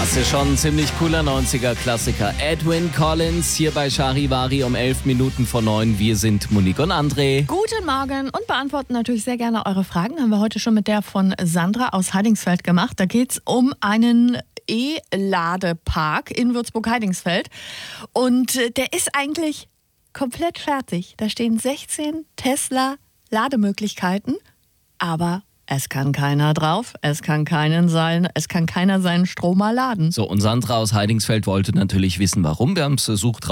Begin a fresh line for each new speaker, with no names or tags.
Das ist schon ein ziemlich cooler 90er-Klassiker. Edwyn Collins hier bei Charivari um 11 Minuten vor 9. Wir sind Monique und André.
Guten Morgen und beantworten natürlich sehr gerne eure Fragen. Haben wir heute schon mit der von Sandra aus Heidingsfeld gemacht. Da geht es um einen E-Ladepark in Würzburg-Heidingsfeld. Und der ist eigentlich komplett fertig. Da stehen 16 Tesla-Lademöglichkeiten, aber es kann keiner drauf, es kann keiner seinen Strom mal laden.
So, und Sandra aus Heidingsfeld wollte natürlich wissen, warum. Wir haben es